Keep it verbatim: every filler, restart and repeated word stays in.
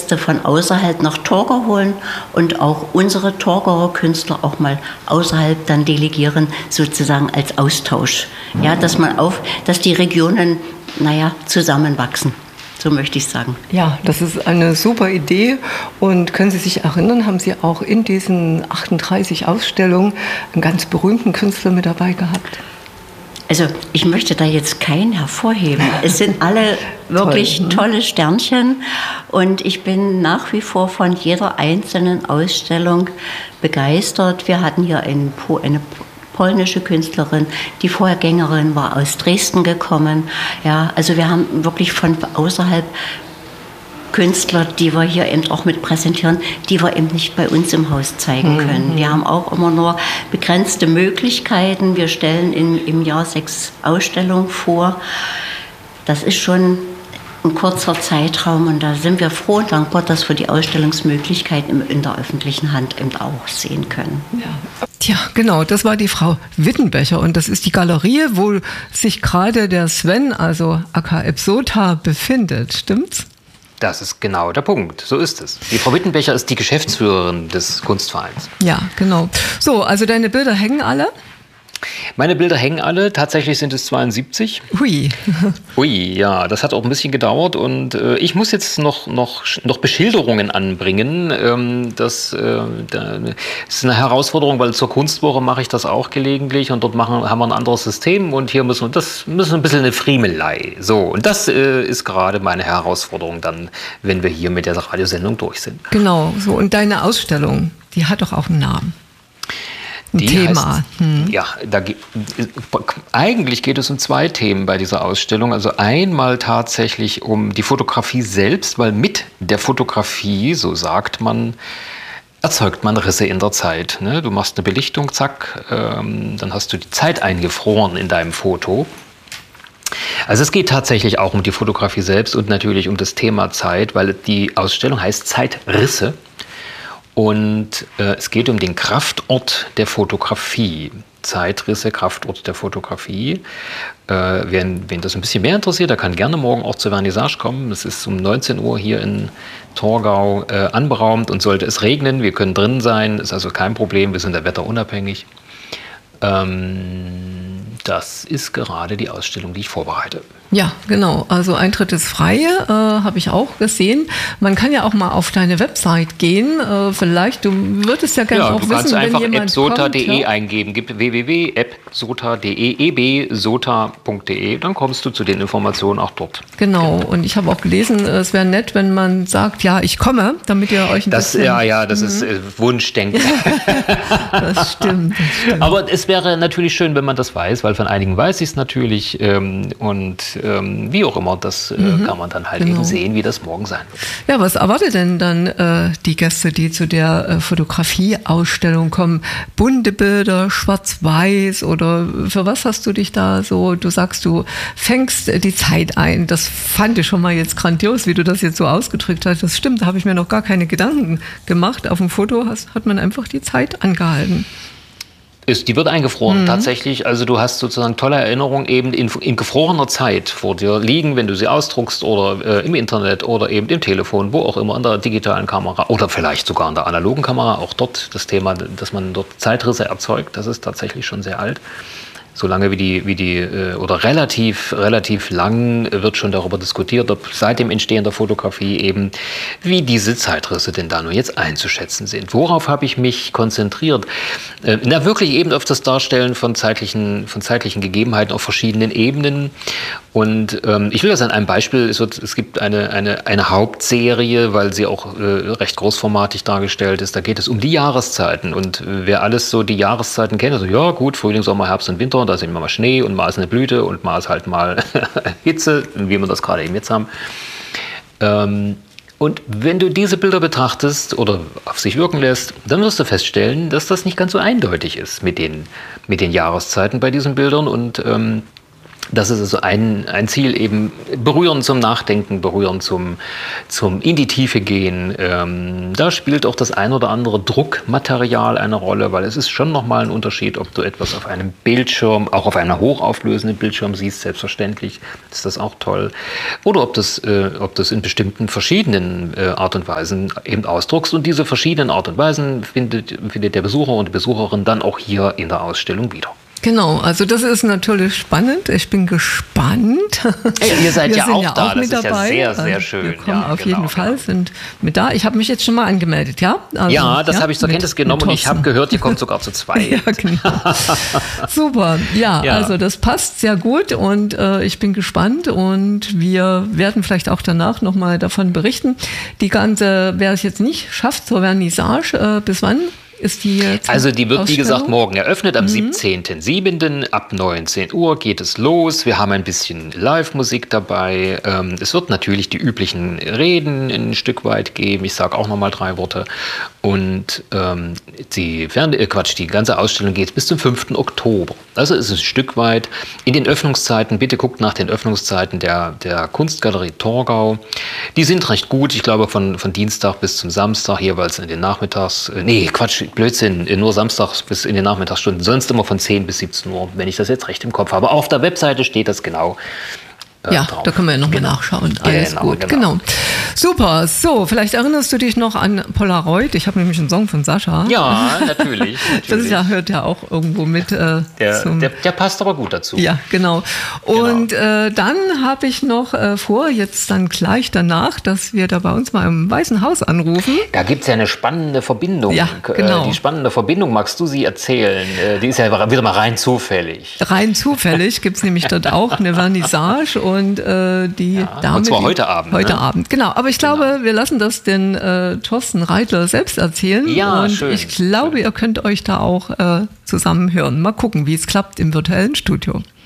Gäste von außerhalb nach Torgau holen und auch unsere Torgauer Künstler auch mal außerhalb dann delegieren, sozusagen als Austausch. Ja, dass man auf, dass die Regionen, naja, zusammenwachsen. So möchte ich sagen. Ja, das ist eine super Idee. Und können Sie sich erinnern, haben Sie auch in diesen achtunddreißig Ausstellungen einen ganz berühmten Künstler mit dabei gehabt? Also ich möchte da jetzt keinen hervorheben. Es sind alle wirklich Toll, ne? tolle Sternchen. Und ich bin nach wie vor von jeder einzelnen Ausstellung begeistert. Wir hatten hier eine, eine polnische Künstlerin, die Vorgängerin war aus Dresden gekommen. Ja, also wir haben wirklich von außerhalb Künstler, die wir hier eben auch mit präsentieren, die wir eben nicht bei uns im Haus zeigen können. Mhm. Wir haben auch immer nur begrenzte Möglichkeiten. Wir stellen in, im Jahr sechs Ausstellungen vor. Das ist schon ein kurzer Zeitraum und da sind wir froh und dankbar, dass wir die Ausstellungsmöglichkeiten in der öffentlichen Hand eben auch sehen können. Ja. Tja, genau, das war die Frau Wittenbecher und das ist die Galerie, wo sich gerade der Sven, also aka Epsota, befindet. Stimmt's? Das ist genau der Punkt. So ist es. Die Frau Wittenbecher ist die Geschäftsführerin des Kunstvereins. Ja, genau. So, also deine Bilder hängen alle? Meine Bilder hängen alle. Tatsächlich sind es zweiundsiebzig. Hui. Ui, ja, das hat auch ein bisschen gedauert. Und äh, ich muss jetzt noch, noch, noch Beschilderungen anbringen. Ähm, das, äh, das ist eine Herausforderung, weil zur Kunstwoche mache ich das auch gelegentlich. Und dort machen, haben wir ein anderes System. Und hier müssen wir, das müssen ein bisschen eine Friemelei. So, und das äh, ist gerade meine Herausforderung dann, wenn wir hier mit der Radiosendung durch sind. Genau, so. Und deine Ausstellung, die hat doch auch einen Namen. Ein Die Thema. Heißt, hm. Ja, da, eigentlich geht es um zwei Themen bei dieser Ausstellung. Also einmal tatsächlich um die Fotografie selbst, weil mit der Fotografie, so sagt man, erzeugt man Risse in der Zeit. Ne? Du machst eine Belichtung, zack, ähm, dann hast du die Zeit eingefroren in deinem Foto. Also es geht tatsächlich auch um die Fotografie selbst und natürlich um das Thema Zeit, weil die Ausstellung heißt Zeitrisse. Und äh, es geht um den Kraftort der Fotografie. Zeitrisse, Kraftort der Fotografie. Äh, wen, wen das ein bisschen mehr interessiert, der kann gerne morgen auch zur Vernissage kommen. Es ist um neunzehn Uhr hier in Torgau äh, anberaumt und sollte es regnen, wir können drin sein, ist also kein Problem, wir sind da wetterunabhängig. Ähm, das ist gerade die Ausstellung, die ich vorbereite. Ja, genau. Also Eintritt ist frei, äh, habe ich auch gesehen. Man kann ja auch mal auf deine Website gehen. Äh, vielleicht, du würdest ja gerne ja, auch du wissen, kannst wenn einfach jemand epsota punkt de kommt, ja? eingeben, gib w w w punkt epsota punkt de, e b sota punkt de, dann kommst du zu den Informationen auch dort. Genau. Und ich habe auch gelesen, es wäre nett, wenn man sagt, ja, ich komme, damit ihr euch ein das, bisschen... Ja, ja, das mhm. ist äh, Wunschdenken. das, stimmt, das stimmt. Aber es wäre natürlich schön, wenn man das weiß, weil von einigen weiß ich es natürlich. Ähm, und ähm, wie auch immer, das äh, mhm. kann man dann halt genau. eben sehen, wie das morgen sein wird. Ja, was erwartet denn dann äh, die Gäste, die zu der äh, Fotografieausstellung kommen? Bunte Bilder, schwarz-weiß oder für was hast du dich da so, du sagst, du fängst äh, die Zeit ein. Das fand ich schon mal jetzt grandios, wie du das jetzt so ausgedrückt hast. Das stimmt, da habe ich mir noch gar keine Gedanken gemacht. Auf dem Foto hast, hat man einfach die Zeit angehalten. Ist, die wird eingefroren, mhm. tatsächlich. Also du hast sozusagen tolle Erinnerungen eben in, in gefrorener Zeit vor dir liegen, wenn du sie ausdruckst oder äh, im Internet oder eben im Telefon, wo auch immer, in der digitalen Kamera oder vielleicht sogar in der analogen Kamera. Auch dort das Thema, dass man dort Zeitrisse erzeugt, das ist tatsächlich schon sehr alt. Solange wie die, wie die oder relativ, relativ lang wird schon darüber diskutiert, ob seit dem Entstehen der Fotografie eben, wie diese Zeitrisse denn da nur jetzt einzuschätzen sind. Worauf habe ich mich konzentriert? Na, wirklich eben auf das Darstellen von zeitlichen, von zeitlichen Gegebenheiten auf verschiedenen Ebenen. Und ähm, ich will das an einem Beispiel, es, wird, es gibt eine, eine, eine Hauptserie, weil sie auch äh, recht großformatig dargestellt ist, da geht es um die Jahreszeiten. Und äh, wer alles so die Jahreszeiten kennt, also ja gut, Frühling, Sommer, Herbst und Winter, da ist immer mal Schnee und mal ist eine Blüte und mal ist halt mal Hitze, wie wir das gerade eben jetzt haben. Ähm, und wenn du diese Bilder betrachtest oder auf sich wirken lässt, dann wirst du feststellen, dass das nicht ganz so eindeutig ist mit den, mit den Jahreszeiten bei diesen Bildern. Und ähm, Das ist also ein, ein Ziel, eben berühren zum Nachdenken, berühren zum, zum in die Tiefe gehen. Ähm, da spielt auch das ein oder andere Druckmaterial eine Rolle, weil es ist schon nochmal ein Unterschied, ob du etwas auf einem Bildschirm, auch auf einer hochauflösenden Bildschirm siehst, selbstverständlich ist das auch toll. Oder ob das, äh, ob das in bestimmten verschiedenen äh, Art und Weisen eben ausdruckst. Und diese verschiedenen Art und Weisen findet, findet der Besucher und die Besucherin dann auch hier in der Ausstellung wieder. Genau, also das ist natürlich spannend. Ich bin gespannt. Hey, ihr seid wir ja sind auch ja da, auch das mit ist dabei. ja sehr, sehr schön. Wir kommen ja, auf genau, jeden Fall, genau. sind mit da. Ich habe mich jetzt schon mal angemeldet, ja? Also, ja, das ja, habe ich zur mit, Kenntnis genommen und ich habe gehört, ihr kommt sogar zu zwei. Ja, genau. Super, ja, ja, also das passt sehr gut und äh, ich bin gespannt und wir werden vielleicht auch danach nochmal davon berichten. Die ganze, wer es jetzt nicht schafft zur Vernissage, äh, bis wann? Ist die also die wird, wie gesagt, morgen eröffnet, am mhm. siebzehnten siebten ab neunzehn Uhr geht es los. Wir haben ein bisschen Live-Musik dabei. Ähm, es wird natürlich die üblichen Reden ein Stück weit geben. Ich sage auch noch mal drei Worte. Und ähm, die, Fern äh, Quatsch, die ganze Ausstellung geht bis zum fünften Oktober. Also ist es ein Stück weit in den Öffnungszeiten. Bitte guckt nach den Öffnungszeiten der, der Kunstgalerie Torgau. Die sind recht gut. Ich glaube, von, von Dienstag bis zum Samstag jeweils in den Nachmittags. Äh, nee, Quatsch. Blödsinn, nur samstags bis in den Nachmittagsstunden, sonst immer von zehn bis siebzehn Uhr, wenn ich das jetzt recht im Kopf habe. Auf der Webseite steht das genau. Äh, ja, drauf. da können wir ja nochmal genau. nachschauen. Alles genau, gut, genau. genau. Super, so, vielleicht erinnerst du dich noch an Polaroid. Ich habe nämlich einen Song von Sascha. Ja, natürlich. natürlich. Das ist ja, hört ja auch irgendwo mit. Äh, der, zum der, der passt aber gut dazu. Ja, genau. Und genau. Äh, dann habe ich noch äh, vor, jetzt dann gleich danach, dass wir da bei uns mal im Weißen Haus anrufen. Da gibt es ja eine spannende Verbindung. Ja, genau. Die spannende Verbindung, magst du sie erzählen? Die ist ja wieder mal rein zufällig. Rein zufällig gibt es nämlich dort auch eine Vernissage und äh, die ja, Dame. Und zwar die, heute Abend. Heute ne? Abend, genau. Aber ich glaube, genau. wir lassen das den äh, Thorsten Reitler selbst erzählen. Ja, und schön. ich glaube, schön. ihr könnt euch da auch äh, zusammen hören. Mal gucken, wie es klappt im virtuellen Studio.